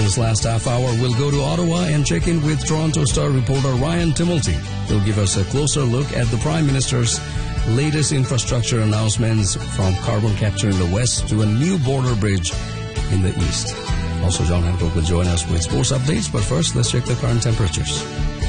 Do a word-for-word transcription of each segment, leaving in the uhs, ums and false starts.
this last half hour, we'll go to Ottawa and check in with Toronto Star reporter Ryan Timilty. He'll give us a closer look at the Prime Minister's latest infrastructure announcements, from carbon capture in the west to a new border bridge in the east. Also, John Hancock will join us with sports updates, but first, let's check the current temperatures.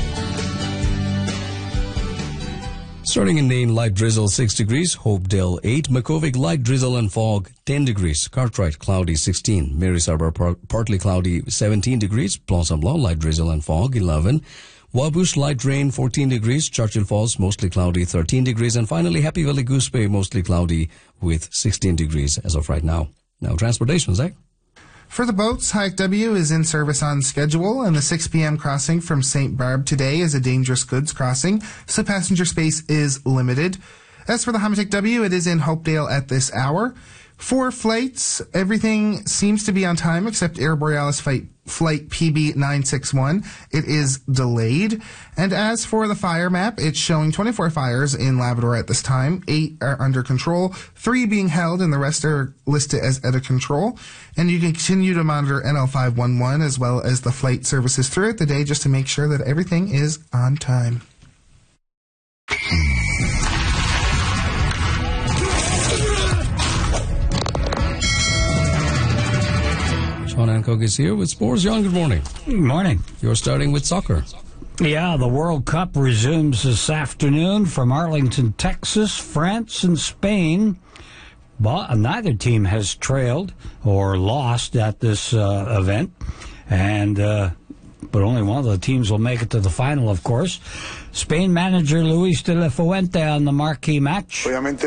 Starting in Nain, light drizzle six degrees, Hopedale eight, Makuvik light drizzle and fog ten degrees, Cartwright cloudy sixteen, Mary's Harbour par- partly cloudy seventeen degrees, Blossom Law light drizzle and fog eleven, Wabush light rain fourteen degrees, Churchill Falls mostly cloudy thirteen degrees, and finally Happy Valley Goose Bay mostly cloudy with sixteen degrees as of right now. Now transportation, Zach. For the boats, Hayek W is in service on schedule, and the six p.m. crossing from Saint Barb today is a dangerous goods crossing, so passenger space is limited. As for the Hamatic W, it is in Hopedale at this hour. For flights, everything seems to be on time except Air Borealis flight, flight P B nine sixty-one. It is delayed. And as for the fire map, it's showing twenty-four fires in Labrador at this time. Eight are under control, three being held, and the rest are listed as out of control. And you can continue to monitor N L five one one as well as the flight services throughout the day just to make sure that everything is on time. John Hancock is here with sports. John, good morning. Good morning. You're starting with soccer. Yeah, the World Cup resumes this afternoon from Arlington, Texas, France, and Spain. But neither team has trailed or lost at this uh, event, and uh, but only one of the teams will make it to the final, of course. Spain manager Luis de la Fuente on the marquee match.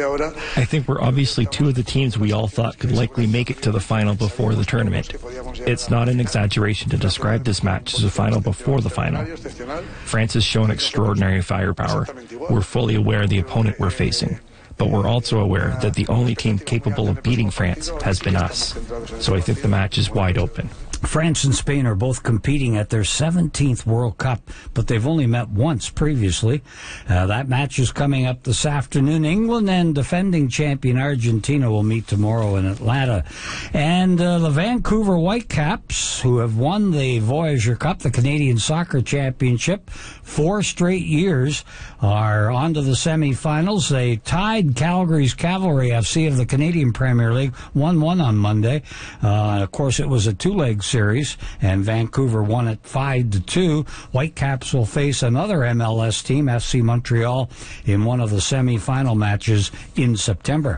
I think we're obviously two of the teams we all thought could likely make it to the final before the tournament. It's not an exaggeration to describe this match as a final before the final. France has shown extraordinary firepower. We're fully aware of the opponent we're facing, but we're also aware that the only team capable of beating France has been us. So I think the match is wide open. France and Spain are both competing at their seventeenth World Cup, but they've only met once previously. Uh, that match is coming up this afternoon. England and defending champion Argentina will meet tomorrow in Atlanta. And uh, the Vancouver Whitecaps, who have won the Voyageur Cup, the Canadian Soccer Championship, four straight years, are on to the semifinals. They tied Calgary's Cavalry F C of the Canadian Premier League, one one on Monday. Uh, of course, it was a two-leg series, and Vancouver won it five to two. Whitecaps will face another M L S team, F C Montreal, in one of the semifinal matches in September.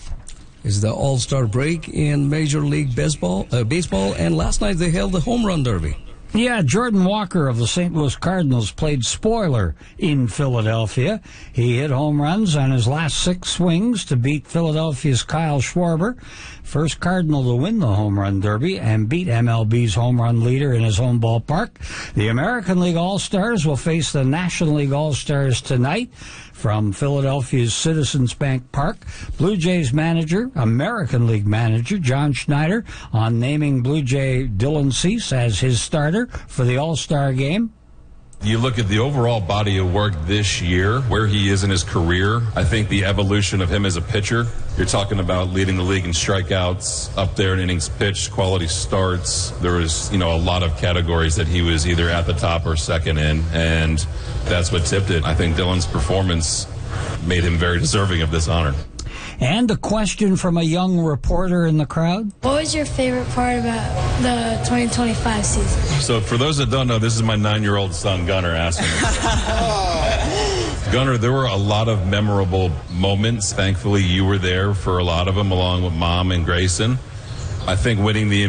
It's the All-Star break in Major League Baseball, uh, baseball, and last night they held the Home Run Derby. Yeah, Jordan Walker of the Saint Louis Cardinals played spoiler in Philadelphia. He hit home runs on his last six swings to beat Philadelphia's Kyle Schwarber, first Cardinal to win the Home Run Derby and beat M L B's home run leader in his home ballpark. The American League All-Stars will face the National League All-Stars tonight from Philadelphia's Citizens Bank Park. Blue Jays manager, American League manager, John Schneider, on naming Blue Jay Dylan Cease as his starter for the All-Star game. You look at the overall body of work this year, where he is in his career. I think the evolution of him as a pitcher, you're talking about leading the league in strikeouts, up there in innings pitched, quality starts. There was, you know, a lot of categories that he was either at the top or second in, and that's what tipped it. I think Dylan's performance made him very deserving of this honor. And a question from a young reporter in the crowd. What was your favorite part about the twenty twenty-five season? So for those that don't know, this is my nine-year-old son, Gunnar, asking me. Gunnar, there were a lot of memorable moments. Thankfully, you were there for a lot of them, along with Mom and Grayson. I think winning the